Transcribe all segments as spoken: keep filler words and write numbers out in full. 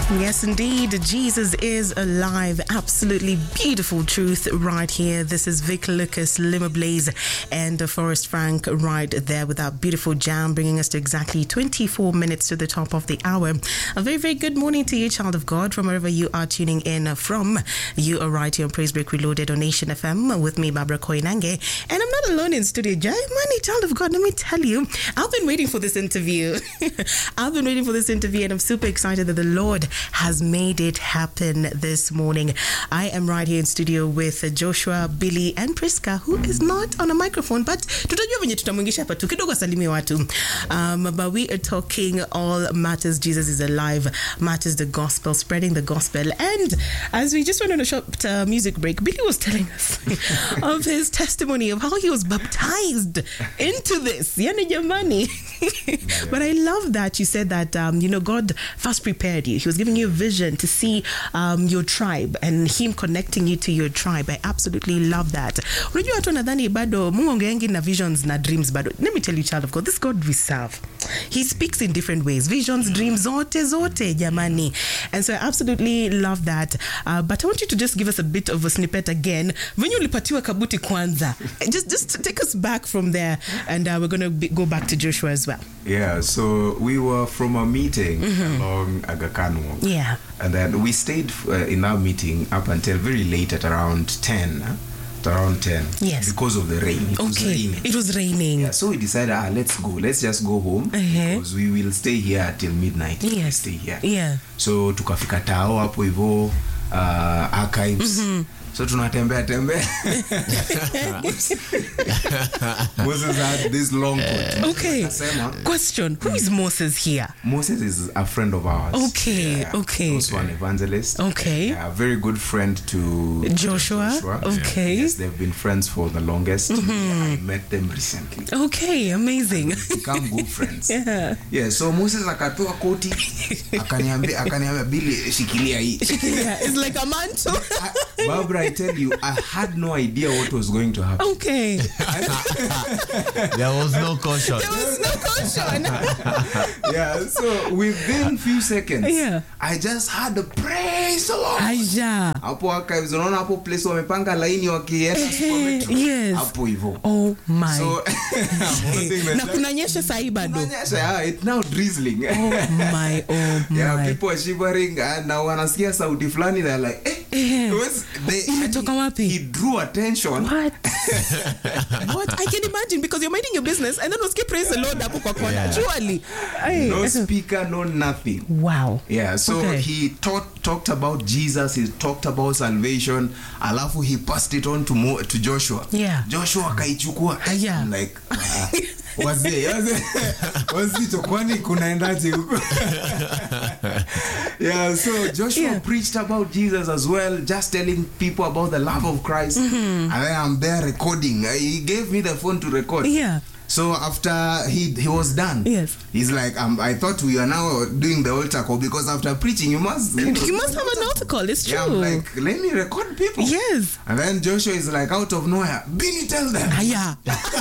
Yes, indeed. Jesus is alive. Absolutely beautiful truth right here. This is Vic Lucas, Lima Blaze, and uh, Forrest Frank right there with that beautiful jam, bringing us to exactly twenty-four minutes to the top of the hour. A very, very good morning to you, child of God, from wherever you are tuning in from. You are right here on Praise Break Reloaded on Nation F M with me, Barbara Koinange. And I'm not alone in studio. Jai Money, child of God, let me tell you, I've been waiting for this interview. I've been waiting for this interview, and I'm super excited that the Lord has made it happen this morning. I am right here in studio with Joshua, Billy, and Priska, who is not on a microphone, but tutajua venye tutamwingisha hapa tu kidogo salimie watu. Um, but we are talking all matters Jesus is alive, matters the gospel, spreading the gospel. And as we just went on a short uh, music break, Billy was telling us of his testimony of how he was baptized into this. Yani jamani. But I love that you said that, um, you know, God first prepared you. He was giving you a vision to see um, your tribe and him connecting you to your tribe. I absolutely love that. Unajua watu nadhani bado Mungu ongeangi na visions na dreams bado. Let me tell you, child of God, this God we serve, he speaks in different ways. Visions, dreams, zote zote jamani. And so I absolutely love that. Uh, but I want you to just give us a bit of a snippet again. Venye ulipatiwa kabuti kwanza. Just just take us back from there, and uh, we're going to be, go back to Joshua as well. Yeah, so we were from a meeting mm-hmm. along Aga Khan Walk. Yeah. And then we stayed uh, in our meeting up until very late at around ten. Huh? At around ten. Yes. Because of the rain. It okay. was raining. It was raining. Yeah, so we decided, ah, let's go. Let's just go home uh-huh. because we will stay here till midnight. Yes. Stay here. Yeah. So tukafika tao hapo hivyo uh, archives. Mm-hmm. So tunatembea tembea. Moses had this long coat. Okay. Question: who is Moses here? Moses is a friend of ours. Okay. Yeah, okay. Also an evangelist. Okay. Yeah, a very good friend to Joshua. Joshua. Okay. Yes, they've been friends for the longest. Mm-hmm. Yeah, I met them recently. Okay, amazing. And we become good friends. Yeah. Yeah. So Moses akatoa koti, akaniambia, akaniambia Billy, shikilia hii. Shikilia. It's like a mantle. Barbara, I tell you, I had no idea what was going to happen. Okay. There was no caution. There was no caution. Yeah, so within few seconds, yeah. I just had the praise the Lord. Aja. Hapo archives, unaona hapo place wamepanga laini wakienda super metro. Yes. Hapo hivyo. Oh my. So, na kunanyesha sahi bado. Kunanyesha, yeah, it's now drizzling. Oh my, oh my. Yeah, people are shivering and now wanasikia sauti fulani, they're like, eh. Eh. They, he, he drew attention. What? What? I can imagine, because you're minding your business and then we'll skip praise the Lord hapo kwa kona. Surely. No speaker, no nothing. Wow. Yeah, so okay. he taught, talked about Jesus, he talked about salvation, alafu he passed it on to Mo, to Joshua. Yeah. Joshua akaichukua. Yeah. I'm like, uh, wazee, wazito kwani kunaendaje huko? Yeah, so Joshua yeah. preached about Jesus as well, just telling people about the love of Christ. Mm-hmm. And then I'm there recording. He gave me the phone to record. Yeah. So after he he was done, yes, he's like, um, I thought we are now doing the altar call, because after preaching you must you, you must have an altar call. It's true. Yeah, I'm like, let me record people. Yes. And then Joshua is like, out of nowhere, Billy, tell them. Ah, yeah.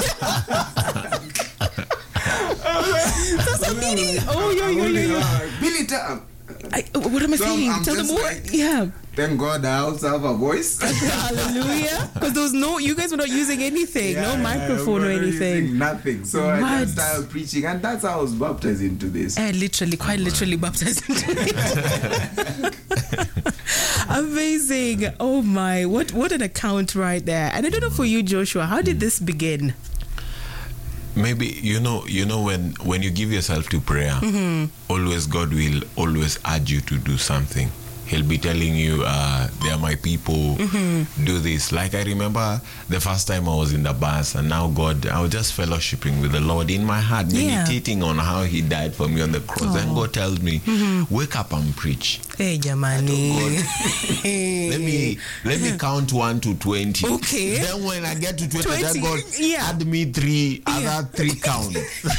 That's a Billy. Oh, yo, yo, yo, yo. Billy, tell. I, what am I so saying? I'm Tell them what? Like, yeah. Thank God I also have a voice. Hallelujah. Because there was no, you guys were not using anything, yeah, no microphone or anything. Nothing. So what? I just started preaching, and that's how I was baptized into this. Eh, literally, quite literally baptized into it. Amazing. Oh my, what what an account right there. And I don't know for you, Joshua, how did this begin? Maybe you know you know when when you give yourself to prayer, mm-hmm. always God will always urge you to do something. He'll be telling you, uh, they are my people, mm-hmm. do this. Like I remember the first time I was in the bus, and now God, I was just fellowshipping with the Lord in my heart, meditating yeah. on how he died for me on the cross. Then God tells me, mm-hmm. wake up and preach. Hey, Jamani. let me let me count one to twenty. Okay. Then when I get to twenty, twenty then God yeah. add me three, yeah. other three counts.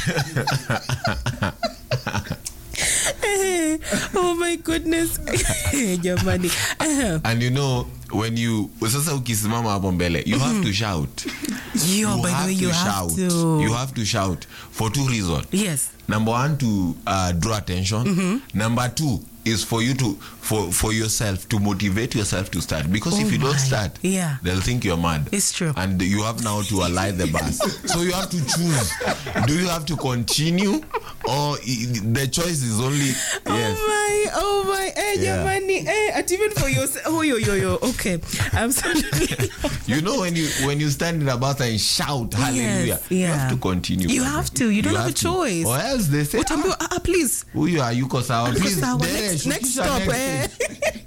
Oh my goodness. uh-huh. And you know, when you sasa ukisimama hapo mbele, you have to shout. Yo, you by the way, you have shout. to. You have to shout for two reasons. Yes. Number one, to uh, draw attention. Mm-hmm. Number two, is for you to for for yourself to motivate yourself to start, because Oh if you my. don't start, Yeah. they'll think you're mad. It's true. And you have now to ally the bus. So you have to choose. Do you have to continue, or i- the choice is only yes. Oh my, oh my, eh, Yeah. jamani, eh, at even for yourself. Oh, yo, yo, yo. Okay, absolutely. You know, when you when you stand in a bus and shout hallelujah, Yes, you yeah. have to continue. You have to. You don't have a to. choice. Or else they say, Utambiwa, ah, ah, please. who you are, you kosawa. Please, Sawa, there, next, next shukisha stop, next eh? stage.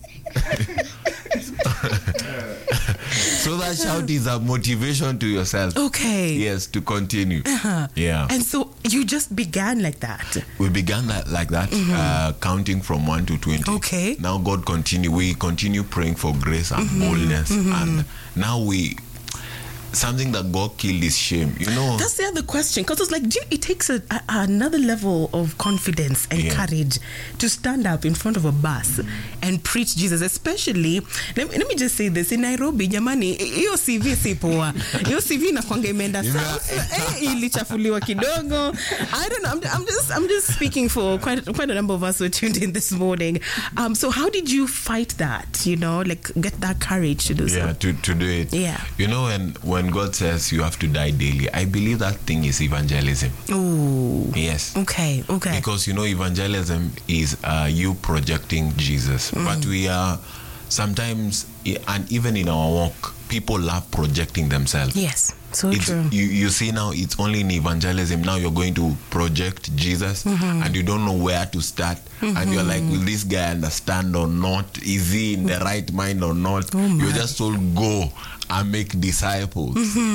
So that shout is a motivation to yourself. Okay. Yes, to continue. Uh-huh. Yeah. And so you just began like that. We began that like that, uh, counting from one to twenty. Okay. Now God continue. We continue praying for grace and boldness, and now we something that God killed is shame. You know. That's the other question, because it's like, do you, it takes a, a, another level of confidence and Yeah. courage to stand up in front of a bus and preach Jesus, especially, let me, let me just say this, in Nairobi, jamani, hiyo C V si poa. Hiyo C V inakuanga imeenda sawa. Eh, ilichafuliwa kidogo. I don't know, I'm, I'm just I'm just speaking for quite quite a number of us who tuned in this morning. Um, so how did you fight that, you know, like get that courage to do Yeah, so? to, to do it. Yeah. You know, when when God says you have to die daily, I believe that thing is evangelism. Ooh. Yes. Okay, okay. Because you know, evangelism is uh, you projecting Jesus. But we are sometimes, and even in our walk, people love projecting themselves. Yes, so It's, true. you, you see now, it's only in evangelism. Now you're going to project Jesus, and you don't know where to start. And you're like, will this guy understand or not? Is he in the right mind or not? Oh my. You're just told, go and make disciples.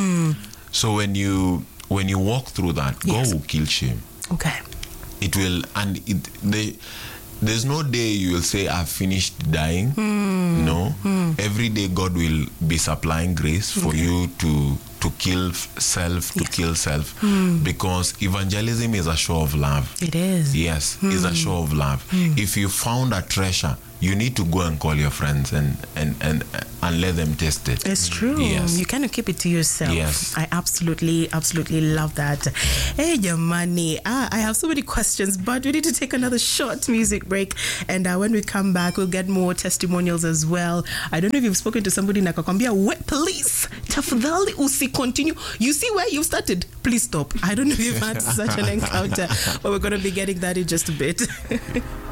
So when you when you walk through that, Yes. God will kill shame. Okay. It will, and it they, there's no day you will say I've finished dying. No, every day God will be supplying grace for you to to kill f- self, to kill self, because evangelism is a show of love. It is. Yes, it's a show of love. If you found a treasure, you need to go and call your friends and and and and let them taste it. It's true. Yes. You kind of keep it to yourself. Yes. I absolutely, absolutely love that. Hey, Jamani. Ah, I have so many questions, but we need to take another short music break. And uh, when we come back, we'll get more testimonials as well. I don't know if you've spoken to somebody in Nakakwambia, wait, please, tafadhali usi continue. You see where you started? Please stop. I don't know if you've had such an encounter, but we're going to be getting that in just a bit.